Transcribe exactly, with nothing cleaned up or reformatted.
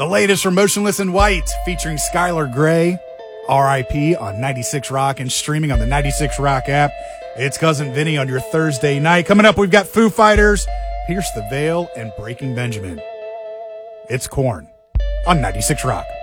The latest from Motionless in White featuring Skylar Grey, R I P on ninety-six Rock and streaming on the ninety-six Rock app. It's Cousin Vinny on your Thursday night. Coming up, we've got Foo Fighters, Pierce the Veil, and Breaking Benjamin. It's Korn on ninety-six Rock.